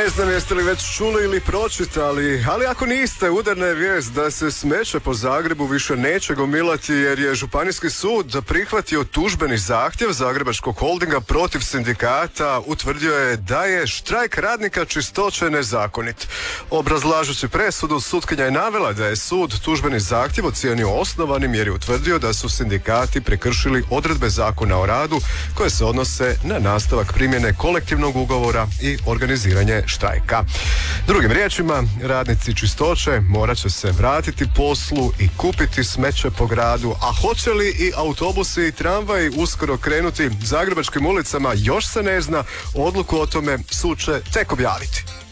Ne znam jeste li već čuli ili pročitali, ali ako niste, udarna je vijest da se smeće po Zagrebu više neće gomilati jer je Županijski sud prihvatio tužbeni zahtjev Zagrebačkog holdinga protiv sindikata. Utvrdio je da je štrajk radnika čistoće nezakonit. Obrazlažući presudu, sutkinja je navela da je sud tužbeni zahtjev ocijenio osnovanim jer je utvrdio da su sindikati prekršili odredbe Zakona o radu koje se odnose na nastavak primjene kolektivnog ugovora i organiziranje štrajka. Drugim riječima, radnici čistoće morat će se vratiti poslu i kupiti smeće po gradu, a hoće li i autobusi i tramvaji uskoro krenuti zagrebačkim ulicama još se ne zna, odluku o tome sud će tek objaviti.